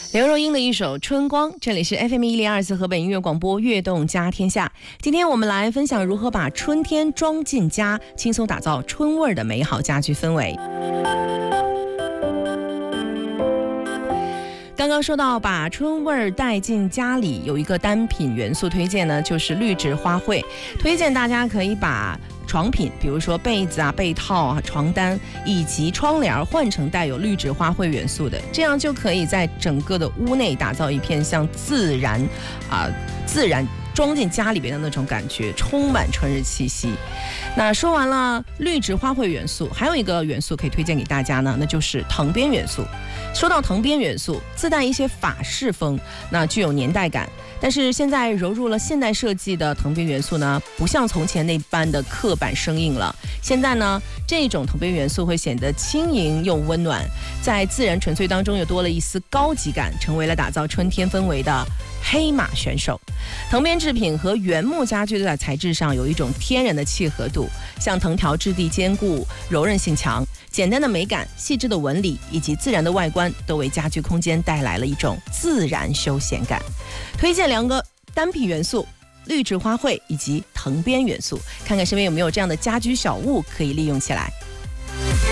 刘若英的一首《春光》，这里是 FM1024河北音乐广播悦动家天下。今天我们来分享如何把春天装进家，轻松打造春味的美好家居氛围。刚刚说到把春味带进家里，有一个单品元素推荐呢，就是绿植花卉。推荐大家可以把床品，比如说被子啊、被套啊、床单以及窗帘换成带有绿植花卉元素的，这样就可以在整个的屋内打造一片像自然装进家里边的那种感觉，充满春日气息。那说完了绿植花卉元素，还有一个元素可以推荐给大家呢，那就是藤编元素。说到藤编元素，自带一些法式风，那具有年代感。但是现在融入了现代设计的藤编元素呢，不像从前那般的刻板生硬了。现在呢，这种藤编元素会显得轻盈又温暖，在自然纯粹当中又多了一丝高级感，成为了打造春天氛围的黑马选手。藤编制品和原木家具在材质上有一种天然的契合度，像藤条质地坚固、柔韧性强，简单的美感、细致的纹理以及自然的外观，都为家居空间带来了一种自然休闲感。推荐2个单品元素：绿植花卉以及藤编元素，看看身边有没有这样的家居小物可以利用起来。